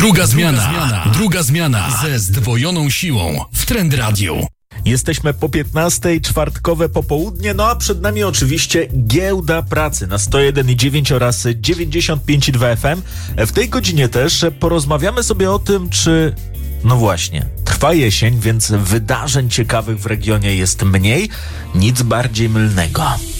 Druga zmiana ze zdwojoną siłą w Trend Radio. Jesteśmy po 15:00, czwartkowe popołudnie, no a przed nami oczywiście Giełda Pracy na 101,9 oraz 95,2 FM. W tej godzinie też porozmawiamy sobie o tym, czy... No właśnie, trwa jesień, więc wydarzeń ciekawych w regionie jest mniej, nic bardziej mylnego.